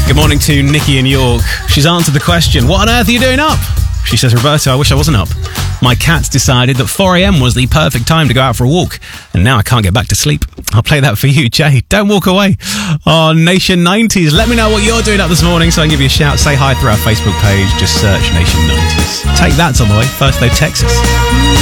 Good morning to Nikki in York. She's answered the question, what on earth are you doing up? She says, Roberto, I wish I wasn't up. My cat's decided that 4 a.m. was the perfect time to go out for a walk, and now I can't get back to sleep. I'll play that for you, Jay. Don't walk away. On Nation 90s, let me know what you're doing up this morning so I can give you a shout. Say hi through our Facebook page. Just search Nation 90s. Take That's on the way. First, though, Texas.